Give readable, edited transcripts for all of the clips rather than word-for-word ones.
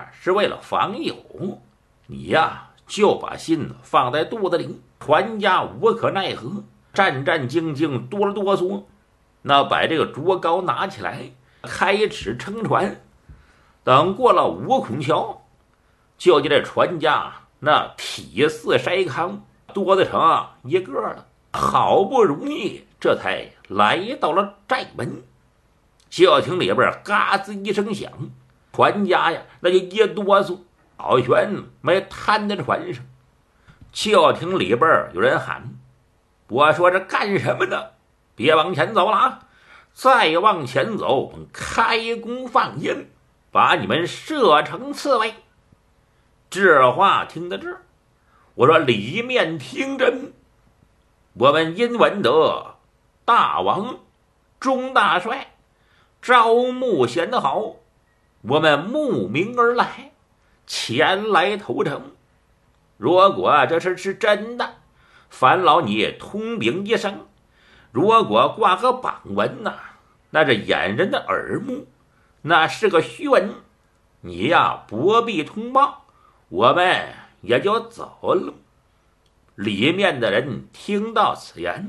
是为了防友，你呀就把心放在肚子里。船家无可奈何，战战兢兢，哆了哆嗦，那把这个竹篙拿起来，开始撑船。等过了五孔桥，就见这船家那体似筛糠，多得成一个了。好不容易这才来到了寨门，就听里边嘎吱一声响，船家呀那就一哆嗦，老悬没瘫在船上。就听里边有人喊：“我说这干什么呢？别往前走了啊！再往前走，开弓放箭，把你们射成刺猬。”这话听到这儿，我说里面听真，我们因闻得大王钟大帅招募贤豪，我们慕名而来，前来投诚。如果这事是真的，烦劳你通禀一声；如果挂个榜文那是掩人的耳目，那是个虚文，你呀不必通报，我们也就走了。里面的人听到此言，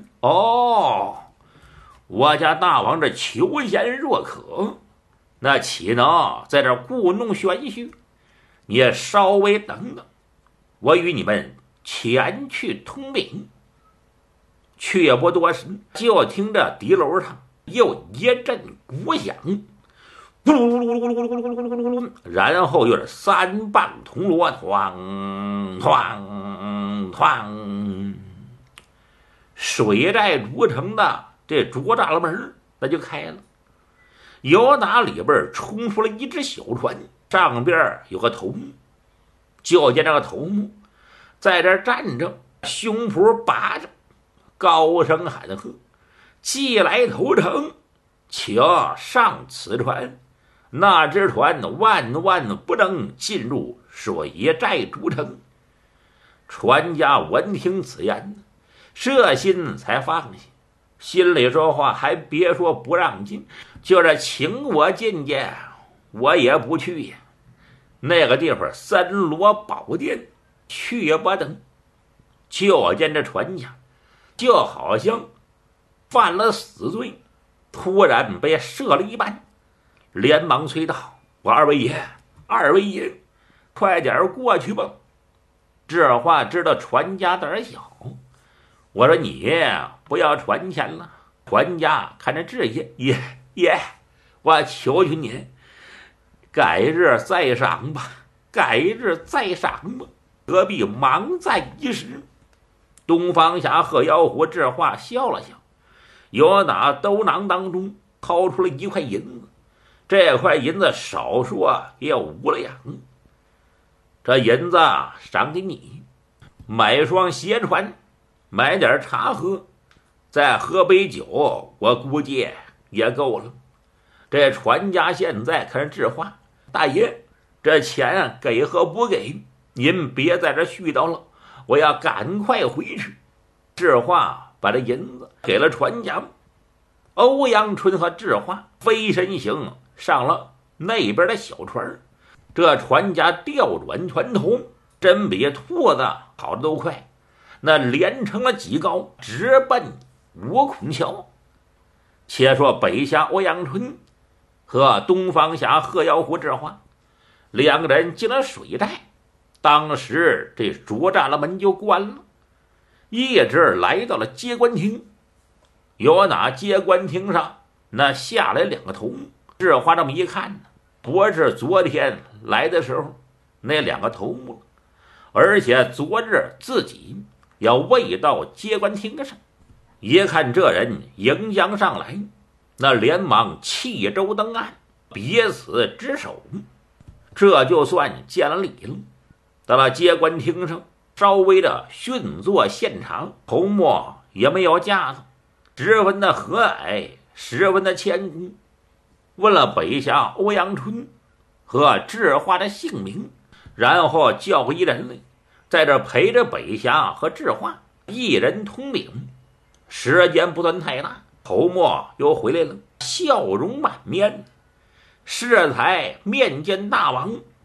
我家大王这求贤若渴，那岂能在这故弄玄虚？你稍微等等，我与你们前去通禀。却不多时，就听着敌楼上又一阵鼓响，咕噜噜噜噜噜噜噜噜噜噜，然后又是三棒铜锣，哐哐哐，水寨竹城的这竹栅栏门那就开了。由打里边冲出了一只小船，上边有个头目，就见这个头目在这站着，胸脯拔着，高声喊喝：“既来投诚，请上此船。那只船万万不能进入水寨竹城。”船家闻听此言，这心才放下，心里说话还别说不让进，就是请我进去，我也不去呀。那个地方森罗宝殿，去不得。就见这船家就好像犯了死罪，突然被射了一般，连忙催道：“我二位爷，二位爷，快点过去吧。”这话知道船家胆小，我说你不要船钱了。船家看着志爷，爷，我求求您，改日再赏吧，改日再赏吧，何必忙在一时？东方侠贺妖狐这话笑了笑，由打兜囊当中掏出了一块银子，这块银子少说也有5两。这银子赏给你，买双鞋穿，买点茶喝，再喝杯酒，我估计也够了。这船家现在看这话，大爷，这钱给和不给，您别在这絮叨了，我要赶快回去。智化把这银子给了船家，欧阳春和智化飞身行上了那边的小船。这船家调转船头，真比兔子跑得都快，那连成了几高，直奔五孔桥。且说北侠欧阳春和东方侠贺妖狐智化两个人进了水寨，当时这竹栅栏门就关了，一直来到了接官厅。有哪接官厅上那下来2个头目，智化这么一看呢，不是昨天来的时候那2个头目了，而且昨日自己要未到接官厅上。一看这人迎将上来，那连忙弃舟登岸，彼此执手，这就算见了礼了。到了接官厅上，稍微的训坐现场，头目也没有架子，十分的和蔼，十分的谦恭，问了北侠欧阳春和智化的姓名，然后叫一人来，在这陪着北侠和智化一人通禀。时间不算太大，头目又回来了，笑容满面，适才面见大王。